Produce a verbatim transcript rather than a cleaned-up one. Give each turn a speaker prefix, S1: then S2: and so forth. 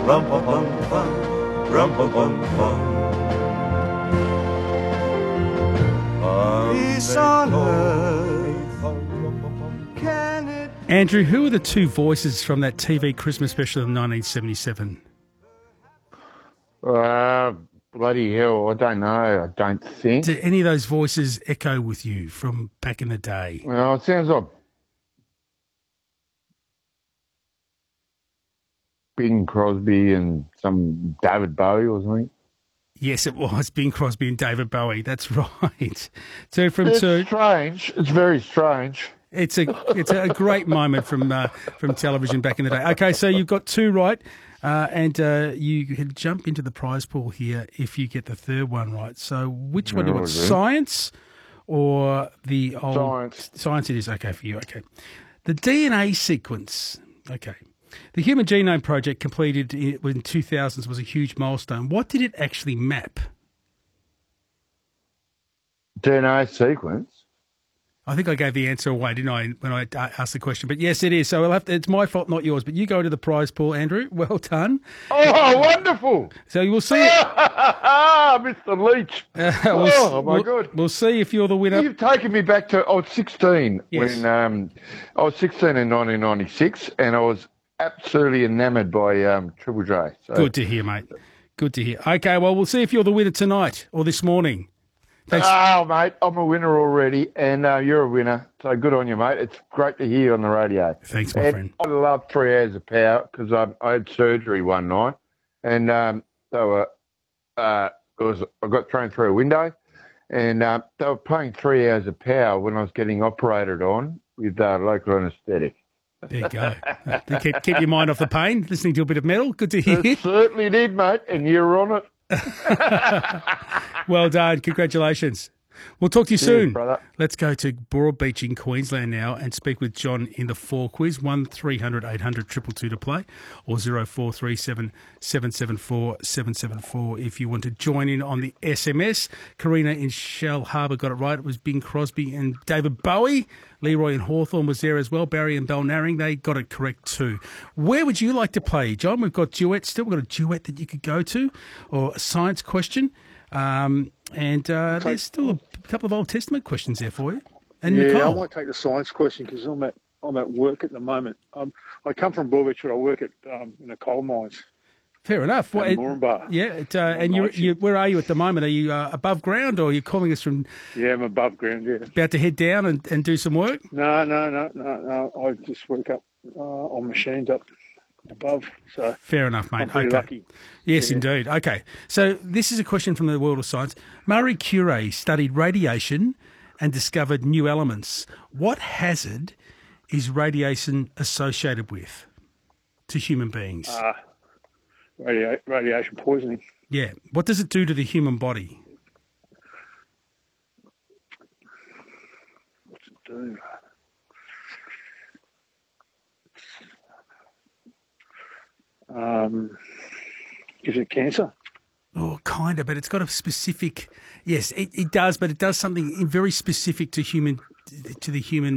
S1: Rum-pa-pum-pum, rum-pa-pum-pum. Peace on earth, can it...
S2: Andrew, who are the two voices from that T V Christmas special of nineteen seventy-seven?
S3: Uh, bloody hell, I don't know. I don't think.
S2: Do any of those voices echo with you from back in the day?
S3: Well, it sounds like Bing Crosby and some David Bowie or something.
S2: Yes, it was Bing Crosby and David Bowie. That's right. Two from
S3: It's
S2: two.
S3: strange. It's very strange.
S2: It's a it's a great moment from uh, from television back in the day. Okay, so you've got two right, uh, and uh, you can jump into the prize pool here if you get the third one right. So which one do you want?
S3: Oh, really?
S2: Science or the old
S3: Science.
S2: Science. It is okay for you. Okay, the D N A sequence. Okay. The Human Genome Project, completed in, in two thousands, was a huge milestone. What did it actually map?
S3: D N A sequence.
S2: I think I gave the answer away, didn't I, when I uh, asked the question? But yes, it is. So we'll have to, it's my fault, not yours. But you go into the prize pool, Andrew. Well done.
S3: Oh, wonderful.
S2: So you will see it.
S3: Mister Leach.
S2: Uh, we'll,
S3: oh, my
S2: we'll,
S3: God.
S2: We'll see if you're the winner.
S3: You've taken me back to, I was sixteen.
S2: Yes.
S3: When um, I was sixteen in nineteen ninety-six, and I was absolutely enamoured by um, Triple J. So.
S2: Good to hear, mate. Good to hear. Okay, well, we'll see if you're the winner tonight or this morning. Thanks.
S3: Oh, mate, I'm a winner already, and uh, you're a winner. So good on you, mate. It's great to hear you on the radio.
S2: Thanks, my
S3: and
S2: friend.
S3: I love three hours of power because I, I had surgery one night, and um, they were, uh, it was, I got thrown through a window, and uh, they were playing three hours of power when I was getting operated on with uh, local anaesthetic.
S2: There you go. To keep, keep your mind off the pain, listening to a bit of metal. Good to hear.
S3: It certainly did, mate, and you're on it.
S2: Well done. Congratulations. We'll talk to you soon.
S3: Brother.
S2: Let's go to Broadbeach in Queensland now and speak with John in the four quiz. one three hundred eight hundred two two two to play, or zero four three seven seven seven four seven seven four if you want to join in on the S M S. Karina in Shell Harbour got it right. It was Bing Crosby and David Bowie. Leroy in Hawthorne was there as well. Barry and Balnarring, they got it correct too. Where would you like to play, John? We've got duets still. We've got a duet that you could go to, or a science question. Um, and uh, there's still a couple of Old Testament questions there for you. And
S4: yeah,
S2: Nicole.
S4: I might take the science question because I'm at I'm at work at the moment. Um, I come from Broadbeach, but I work at um, in the coal mines.
S2: Fair enough. Well, it,
S4: Moranbah.
S2: yeah, it, uh, and you, you, where are you at the moment? Are you uh, above ground, or are you calling us from?
S4: Yeah, I'm above ground. Yeah.
S2: About to head down and, and do some work.
S4: No, no, no, no, no. I just work up uh, on machines up above. So
S2: fair enough, mate.
S4: I'm pretty
S2: okay.
S4: lucky.
S2: Yes,
S4: yeah.
S2: Indeed. Okay, so this is a question from the world of science. Marie Curie studied radiation and discovered new elements. What hazard is radiation associated with to human beings?
S4: Uh, radia- radiation poisoning.
S2: Yeah. What does it do to the human body?
S4: What's it do? Um, gives it cancer.
S2: Oh, kind of, but it's got a specific. Yes, it, it does, but it does something very specific to human, to the human